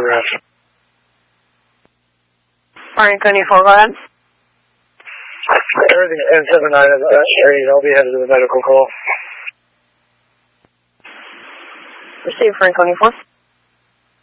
arrest. Franklin 4, go ahead. Everything N79 is area. I'll be headed to the medical call. Receive Franklin 4.